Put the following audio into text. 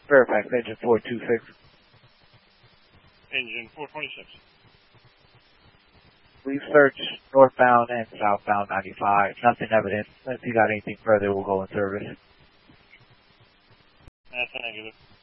Fairfax, engine 426. Engine 426. We've searched northbound and southbound 95. Nothing evident. If you got anything further, we'll go in service. That's negative.